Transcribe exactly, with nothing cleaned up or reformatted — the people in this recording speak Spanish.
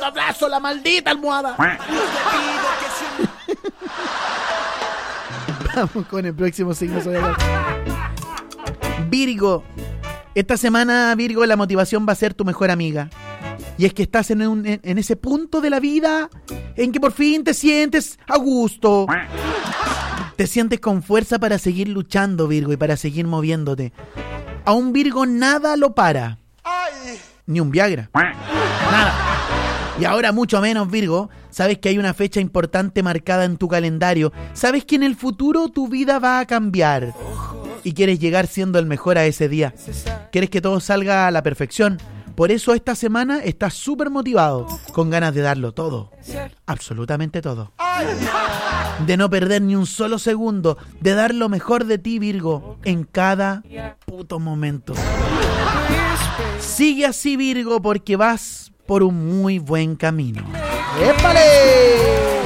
abrazo, la maldita almohada. Vamos con el próximo signo zodiacal. Virgo. Esta semana, Virgo, la motivación va a ser tu mejor amiga. Y es que estás en, un, en, en ese punto de la vida en que por fin te sientes a gusto. Te sientes con fuerza para seguir luchando, Virgo, y para seguir moviéndote. A un Virgo nada lo para. Ni un Viagra. Nada. Y ahora mucho menos, Virgo. Sabes que hay una fecha importante marcada en tu calendario. Sabes que en el futuro tu vida va a cambiar. Y quieres llegar siendo el mejor a ese día. Quieres que todo salga a la perfección. Por eso esta semana estás súper motivado, con ganas de darlo todo, absolutamente todo. De no perder ni un solo segundo, de dar lo mejor de ti, Virgo, en cada puto momento. Sigue así, Virgo, porque vas por un muy buen camino. ¡Épale!